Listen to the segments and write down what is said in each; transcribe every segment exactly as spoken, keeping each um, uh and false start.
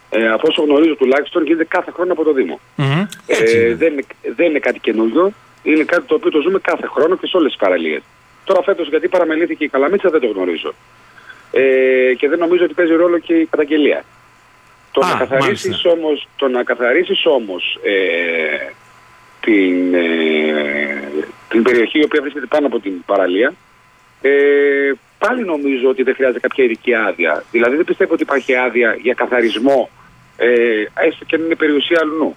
Ε, από όσο γνωρίζω τουλάχιστον γίνεται κάθε χρόνο από το Δήμο. Mm-hmm. Ε, δεν, είναι, δεν είναι κάτι καινούριο, είναι κάτι το οποίο το ζούμε κάθε χρόνο και σε όλες τις παραλίες. Τώρα φέτος γιατί παραμελήθηκε η Καλαμίτσα δεν το γνωρίζω. Ε, και δεν νομίζω ότι παίζει ρόλο και η καταγγελία. Το, Α, να, καθαρίσεις όμως, το να καθαρίσεις όμως ε, την, ε, την περιοχή η οποία βρίσκεται πάνω από την παραλία, ε, πάλι νομίζω ότι δεν χρειάζεται κάποια ειδική άδεια. Δηλαδή δεν πιστεύω ότι υπάρχει άδεια για καθαρισμό, ε, έστω και αν είναι περιουσία αλλού.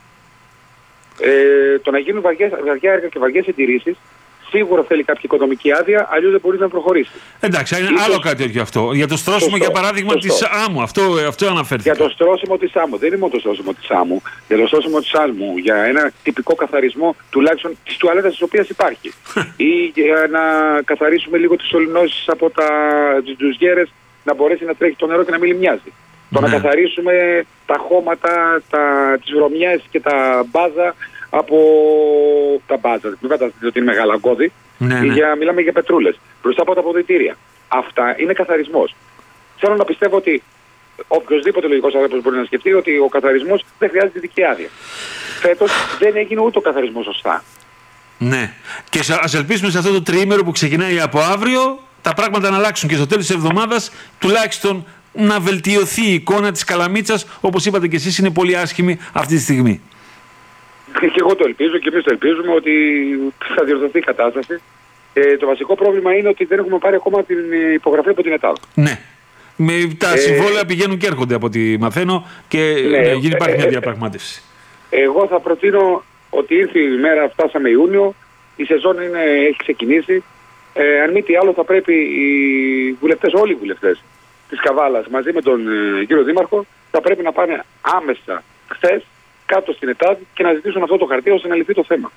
Ε, το να γίνουν βαριά έργα και βαριές συντηρήσεις σίγουρα θέλει κάποια οικονομική άδεια, αλλιώς δεν μπορεί να προχωρήσει. Εντάξει, είναι Ίσως... άλλο κάτι τέτοιο αυτό. Για το στρώσιμο, σωστό, για παράδειγμα, της άμμου. Αυτό, αυτό αναφέρθηκε. Για το στρώσιμο της άμμου. Δεν είναι μόνο το στρώσιμο της άμμου. Για το στρώσιμο της άμμου, για ένα τυπικό καθαρισμό τουλάχιστον της τουαλέτας της οποίας υπάρχει. Ή για να καθαρίσουμε λίγο τις σωληνώσεις από τα ντουζιέρες, να μπορέσει να τρέχει το νερό και να μην λιμιάζει. Το Ναι. να καθαρίσουμε τα χώματα, τα, τις βρωμιές και τα μπάζα από τα μπάζα. Μην φανταστείτε ότι είναι μεγαλαγκώδη. Ναι, ναι. Για, μιλάμε για πετρούλες. Μπροστά από τα αποδυτήρια. Αυτά είναι καθαρισμός. Θέλω να πιστεύω ότι οποιοδήποτε λογικός άνθρωπος μπορεί να σκεφτεί ότι ο καθαρισμός δεν χρειάζεται ειδική άδεια. Φέτος δεν έγινε ούτε ο καθαρισμός σωστά. Ναι. Και ας ελπίσουμε σε αυτό το τριήμερο που ξεκινάει από αύριο τα πράγματα να αλλάξουν και στο τέλος της εβδομάδας τουλάχιστον να βελτιωθεί η εικόνα της Καλαμίτσας, όπως είπατε και εσείς, είναι πολύ άσχημη αυτή τη στιγμή. Και εγώ το ελπίζω και εμείς το ελπίζουμε ότι θα διορθωθεί η κατάσταση. Ε, το βασικό πρόβλημα είναι ότι δεν έχουμε πάρει ακόμα την υπογραφή από την ΕΤΑΔ. Ναι. Με, τα ε, συμβόλαια πηγαίνουν και έρχονται από ό,τι μαθαίνω και ναι, ναι, υπάρχει ε, μια ε, διαπραγμάτευση. Εγώ θα προτείνω ότι ήρθε η μέρα, φτάσαμε Ιούνιο, η σεζόν είναι, έχει ξεκινήσει. Ε, αν μη τι άλλο θα πρέπει οι βουλευτές, όλοι οι βουλευτές της Καβάλας μαζί με τον ε, κύριο Δήμαρχο θα πρέπει να πάνε άμεσα χθες κάτω στην ΕΤΑΔ και να ζητήσουν αυτό το χαρτί ώστε να λυθεί το θέμα.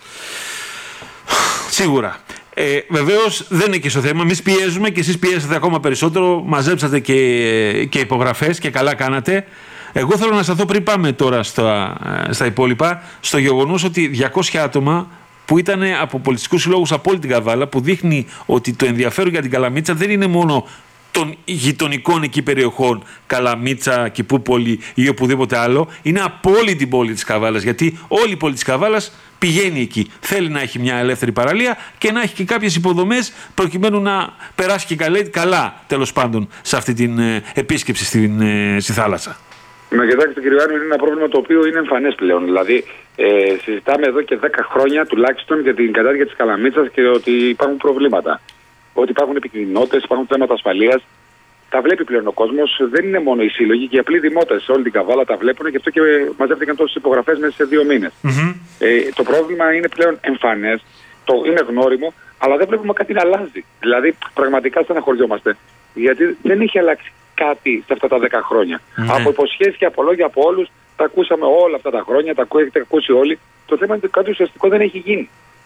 Σίγουρα. Ε, βεβαίως δεν είναι και στο θέμα. Εμείς πιέζουμε και εσείς πιέζετε ακόμα περισσότερο. Μαζέψατε και, και υπογραφές και καλά κάνατε. Εγώ θέλω να σταθώ πριν πάμε τώρα στα, στα υπόλοιπα, στο γεγονός ότι διακόσια άτομα που ήταν από πολιτιστικούς συλλόγους από όλη την Καβάλα, που δείχνει ότι το ενδιαφέρον για την Καλαμίτσα δεν είναι μόνο των γειτονικών εκεί περιοχών, Καλαμίτσα, Κηπούπολη ή οπουδήποτε άλλο, είναι από όλη την πόλη της Καβάλας. Γιατί όλη η πόλη της Καβάλας πηγαίνει εκεί. Θέλει να έχει μια ελεύθερη παραλία και να έχει και κάποιες υποδομές προκειμένου να περάσει και καλά, καλά τέλος πάντων σε αυτή την ε, επίσκεψη στην, ε, στη θάλασσα. Να κοιτάξτε κύριε Ιωάννη, είναι ένα πρόβλημα το οποίο είναι εμφανές πλέον. Δηλαδή, ε, συζητάμε εδώ και δέκα χρόνια τουλάχιστον για την κατάδικη της Καλαμίτσας και ότι υπάρχουν προβλήματα. Ότι υπάρχουν επικινδυνότητες, υπάρχουν θέματα ασφαλείας. Τα βλέπει πλέον ο κόσμος. Δεν είναι μόνο οι σύλλογοι και οι απλοί δημότες σε όλη την Καβάλα τα βλέπουν και αυτό και μαζεύτηκαν τόσες υπογραφές μέσα σε δύο μήνες. Mm-hmm. Ε, το πρόβλημα είναι πλέον εμφανές, το είναι γνώριμο, αλλά δεν βλέπουμε κάτι να αλλάζει. Δηλαδή, πραγματικά στεναχωριόμαστε. Γιατί δεν έχει αλλάξει κάτι σε αυτά τα δέκα χρόνια. Mm-hmm. Από υποσχέσεις και από λόγια από όλους, τα ακούσαμε όλα αυτά τα χρόνια, τα έχετε ακούσει όλοι. Το θέμα είναι ότι κάτι ουσιαστικό δεν έχει γίνει.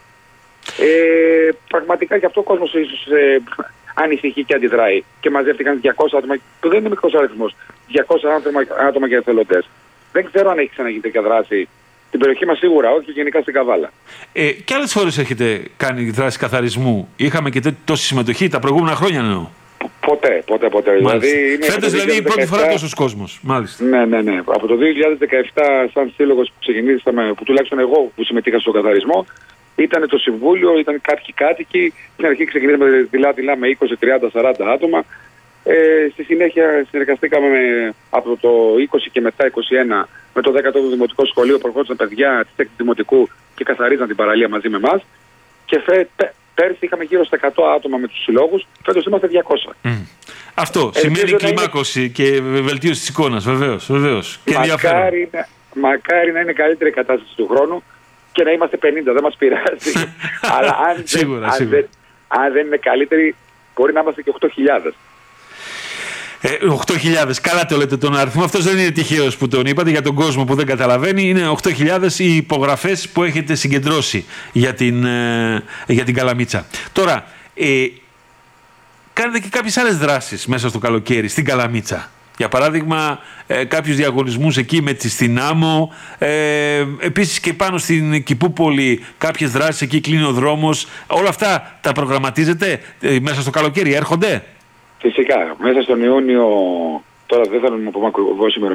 Ε, πραγματικά και αυτό ο κόσμος ίσως ε, ανησυχεί και αντιδράει. Και μαζεύτηκαν διακόσια άτομα, που δεν είναι μικρός αριθμός, διακόσια άτομα, άτομα και εθελοντές. Δεν ξέρω αν έχει ξαναγίνει τέτοια δράση. Στην περιοχή μας σίγουρα, όχι γενικά στην Καβάλα. Ε, και άλλες φορές έχετε κάνει δράση καθαρισμού. Είχαμε και τόση συμμετοχή τα προηγούμενα χρόνια, εννοώ. Ποτέ, ποτέ, ποτέ. Δηλαδή, φέτος δηλαδή η πρώτη φορά τόσος κόσμος. Μάλιστα. Ναι, ναι, ναι. Από το δύο χιλιάδες δεκαεπτά, σαν σύλλογος που ξεκινήσαμε, που τουλάχιστον εγώ που συμμετείχα στον καθαρισμό, ήταν το Συμβούλιο, ήταν κάποιοι κάτοικοι. Στην αρχή ξεκινήσαμε δειλά-δειλά με είκοσι, τριάντα, σαράντα άτομα. Ε, στη συνέχεια συνεργαστήκαμε με, από το είκοσι και μετά είκοσι ένα με το δέκατο Δημοτικό Σχολείο. Προχώρησαν παιδιά της έκτη Δημοτικού και καθαρίζαν την παραλία μαζί με εμάς. Και φε, πέ, πέρσι είχαμε γύρω στα εκατό άτομα με τους συλλόγους. Φέτος είμαστε διακόσια. Mm. Αυτό ε, σημαίνει κλιμάκωση είναι... και βελτίωση της εικόνας, βεβαίως. βεβαίως. Και μακάρι, να, μακάρι να είναι καλύτερη η κατάσταση του χρόνου και να είμαστε πενήντα, δεν μας πειράζει. Αλλά αν, σίγουρα, δεν, σίγουρα. Αν, δεν, αν δεν είναι καλύτερη, μπορεί να είμαστε και οκτώ χιλιάδες. Ε, οκτώ χιλιάδες, καλά το λέτε τον αριθμό. Αυτός δεν είναι τυχαίος που τον είπατε για τον κόσμο που δεν καταλαβαίνει. Είναι οκτώ χιλιάδες οι υπογραφές που έχετε συγκεντρώσει για την, ε, για την Καλαμίτσα. Τώρα, ε, κάνετε και κάποιες άλλες δράσεις μέσα στο καλοκαίρι στην Καλαμίτσα. Για παράδειγμα, ε, κάποιους διαγωνισμούς εκεί με τη στην Άμμο. Ε, επίσης και πάνω στην Κηπούπολη κάποιες δράσεις, εκεί κλείνει ο δρόμος. Όλα αυτά τα προγραμματίζετε ε, μέσα στο καλοκαίρι, έρχονται? Φυσικά, μέσα στον Ιούνιο, τώρα δεν θέλω να πω μακρύ σήμερα.